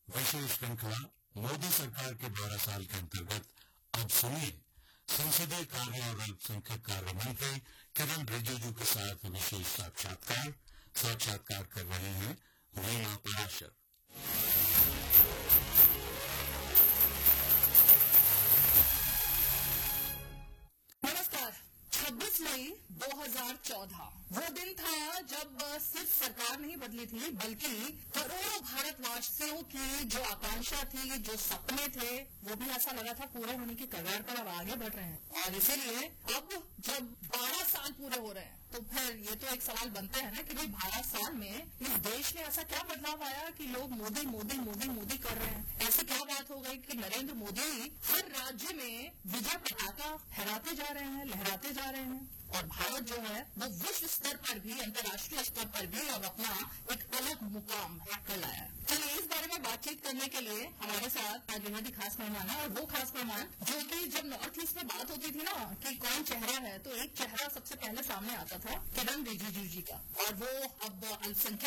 विशेष श्रृंखला मोदी सरकार के 12 साल के अंतर्गत अब सुनिए संसदीय कार्य और अल्पसंख्यक कार्य मंत्री किरण रिजिजू के साथ विशेष साक्षात्कार कर रहे हैं रीना पराशर। नमस्कार। 26 मई 2014 वो दिन था जब सिर्फ सरकार नहीं बदली थी बल्कि करोड़ों भारतवासियों की जो आकांक्षा थी, जो सपने थे, वो भी ऐसा लगा था पूरे होने की कगार पर अब आगे बढ़ रहे हैं। और इसीलिए अब जब 12 साल पूरे हो रहे हैं तो फिर ये तो एक सवाल बनते हैं ना कि भाई 12 साल में इस देश में ऐसा क्या बदलाव आया कि लोग मोदी मोदी मोदी मोदी कर रहे हैं। ऐसी क्या बात हो गई कि नरेंद्र मोदी हर राज्य में विजय पताका फहराते जा रहे हैं, लहराते जा रहे हैं और भारत जो है वो विश्व स्तर पर भी, अंतर्राष्ट्रीय स्तर पर भी अब अपना एक अलग मुकाम कर लाया है। चलिए इस बारे में बातचीत करने के लिए हमारे साथ आज बेहद खास मेहमान है और वो खास मेहमान जो कि जब नॉर्थ ईस्ट में बात होती थी ना कि कौन चेहरा है तो एक चेहरा सबसे पहले सामने आता था किरण रिजिजू जी का, और वो अब अल्पसंख्यक